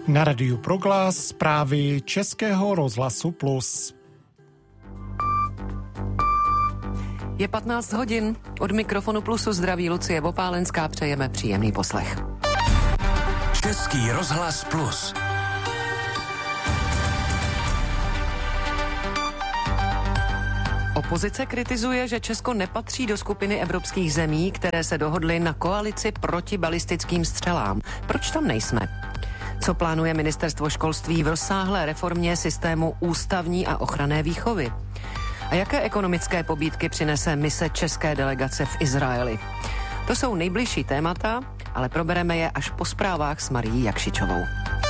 Na Radiu Proglas zprávy Českého rozhlasu Plus. Je 15 hodin. Od mikrofonu Plusu zdraví Lucie Vopálenská, přejeme příjemný poslech. Český rozhlas Plus. Opozice kritizuje, že Česko nepatří do skupiny evropských zemí, které se dohodly na koalici proti balistickým střelám. Proč tam nejsme? Co plánuje ministerstvo školství v rozsáhlé reformě systému ústavní a ochranné výchovy? A jaké ekonomické pobídky přinese mise české delegace v Izraeli? To jsou nejbližší témata, ale probereme je až po zprávách s Marií Jakšičovou.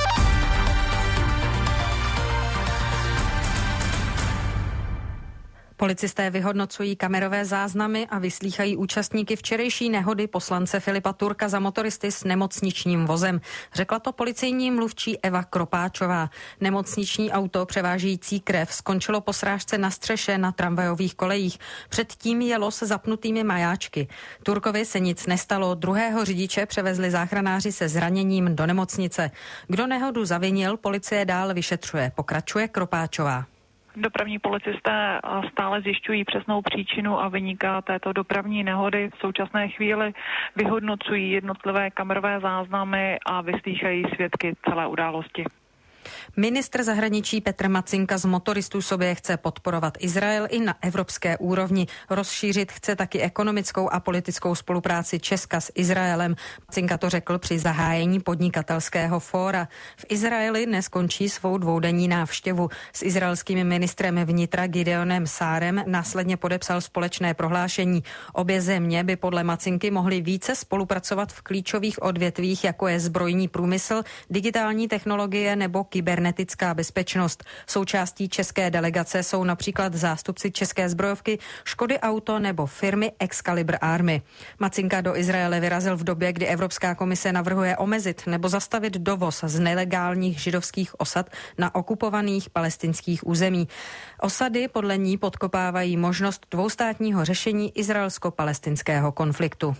Policisté vyhodnocují kamerové záznamy a vyslýchají účastníky včerejší nehody poslance Filipa Turka za motoristy s nemocničním vozem. Řekla to policejní mluvčí Eva Kropáčová. Nemocniční auto převážející krev skončilo po srážce na střeše na tramvajových kolejích. Předtím jelo se zapnutými majáčky. Turkovi se nic nestalo. Druhého řidiče převezli záchranáři se zraněním do nemocnice. Kdo nehodu zavinil, policie dál vyšetřuje. Pokračuje Kropáčová. Dopravní policisté stále zjišťují přesnou příčinu a viníka této dopravní nehody. V současné chvíli vyhodnocují jednotlivé kamerové záznamy a vyslýchají svědky celé události. Ministr zahraničí Petr Macinka z motoristů sobě chce podporovat Izrael i na evropské úrovni. Rozšířit chce taky ekonomickou a politickou spolupráci Česka s Izraelem. Macinka to řekl při zahájení podnikatelského fóra. V Izraeli neskončí svou dvoudenní návštěvu. S izraelským ministrem vnitra Gideonem Sárem následně podepsal společné prohlášení. Obě země by podle Macinky mohly více spolupracovat v klíčových odvětvích, jako je zbrojní průmysl, digitální technologie nebo kybernetická bezpečnost. Součástí české delegace jsou například zástupci české zbrojovky Škody Auto nebo firmy Excalibur Army. Macinka do Izraele vyrazil v době, kdy Evropská komise navrhuje omezit nebo zastavit dovoz z nelegálních židovských osad na okupovaných palestinských území. Osady podle ní podkopávají možnost dvoustátního řešení izraelsko-palestinského konfliktu.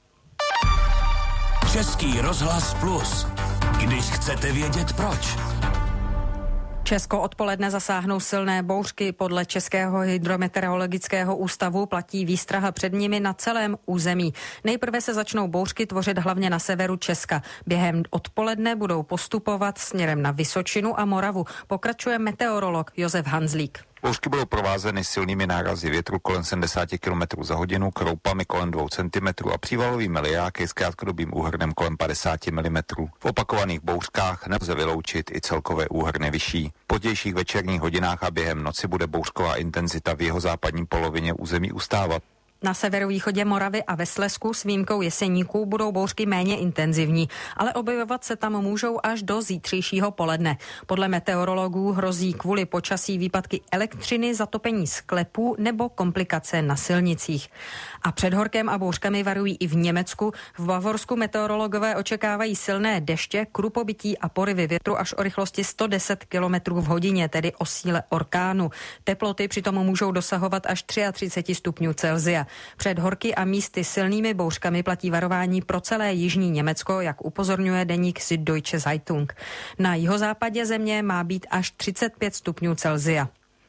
Český rozhlas Plus. Když chcete vědět proč. Česko odpoledne zasáhnou silné bouřky. Podle Českého hydrometeorologického ústavu platí výstraha před nimi na celém území. Nejprve se začnou bouřky tvořit hlavně na severu Česka. Během odpoledne budou postupovat směrem na Vysočinu a Moravu. Pokračuje meteorolog Josef Hanzlík. Bouřky budou provázeny silnými nárazy větru kolem 70 km za hodinu, kroupami kolem 2 cm a přívalovými lijáky s krátkodobým úhrnem kolem 50 mm. V opakovaných bouřkách nelze vyloučit i celkové úhrny vyšší. V pozdějších večerních hodinách a během noci bude bouřková intenzita v jihozápadní polovině území ustávat. Na severovýchodě Moravy a ve Slezsku s výjimkou Jeseníků budou bouřky méně intenzivní, ale objevovat se tam můžou až do zítřejšího poledne. Podle meteorologů hrozí kvůli počasí výpadky elektřiny, zatopení sklepů nebo komplikace na silnicích. A před horkem a bouřkami varují i v Německu. V Bavorsku meteorologové očekávají silné deště, krupobytí a poryvy větru až o rychlosti 110 km v hodině, tedy o síle orkánu. Teploty přitom můžou dosahovat až 33 stupňů Celsia. Před horky a místy silnými bouřkami platí varování pro celé jižní Německo, jak upozorňuje deník Süddeutsche Zeitung. Na jihozápadě země má být až 35 stupňů Celsia.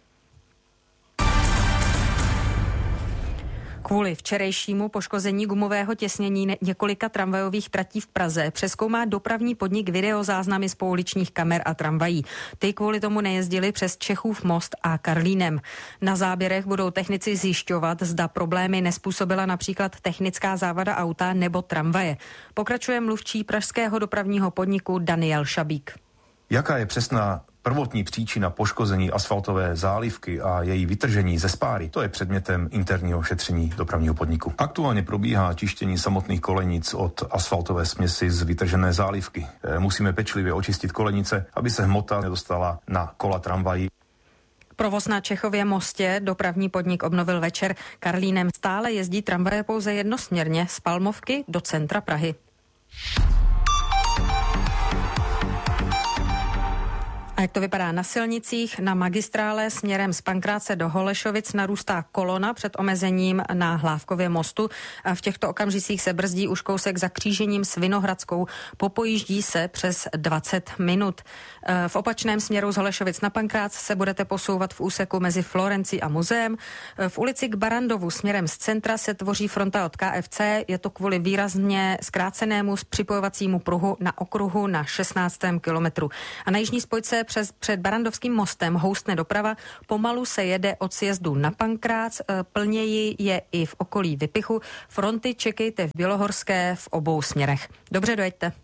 Kvůli včerejšímu poškození gumového těsnění několika tramvajových tratí v Praze přezkoumá dopravní podnik videozáznamy z pouličních kamer a tramvají. Ty kvůli tomu nejezdili přes Čechův most a Karlínem. Na záběrech budou technici zjišťovat, zda problémy nezpůsobila například technická závada auta nebo tramvaje. Pokračuje mluvčí pražského dopravního podniku Daniel Šabík. Jaká je přesná prvotní příčina poškození asfaltové zálivky a její vytržení ze spáry, to je předmětem interního šetření dopravního podniku. Aktuálně probíhá čištění samotných kolejnic od asfaltové směsi z vytržené zálivky. Musíme pečlivě očistit kolejnice, aby se hmota nedostala na kola tramvají. Provoz na Čechově mostě dopravní podnik obnovil večer. Karlínem stále jezdí tramvaje pouze jednosměrně z Palmovky do centra Prahy. A A jak to vypadá na silnicích? Na magistrále směrem z Pankráce do Holešovic narůstá kolona před omezením na Hlávkově mostu. A v těchto okamžicích se brzdí už kousek za křížením s Vinohradskou. Popojíždí se přes 20 minut. V opačném směru z Holešovic na Pankrác se budete posouvat v úseku mezi Florencí a muzeem. V ulici k Barandovu směrem z centra se tvoří fronta od KFC. Je to kvůli výrazně zkrácenému připojovacímu pruhu na okruhu na 16. kilometru. A na jižní spojce před Barandovským mostem houstne doprava. Pomalu se jede od sjezdu na Pankrác. Plněji je i v okolí Vypichu. Fronty čekejte v Bělohorské v obou směrech. Dobře, dojeďte.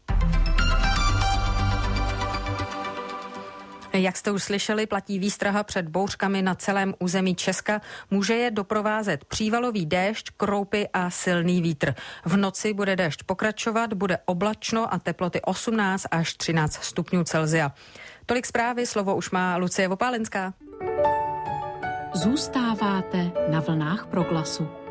Jak jste už slyšeli, platí výstraha před bouřkami na celém území Česka. Může je doprovázet přívalový déšť, kroupy a silný vítr. V noci bude déšť pokračovat, bude oblačno a teploty 18 až 13 stupňů Celsia. Tolik zprávy, slovo už má Lucie Vopálenská. Zůstáváte na vlnách Proglasu.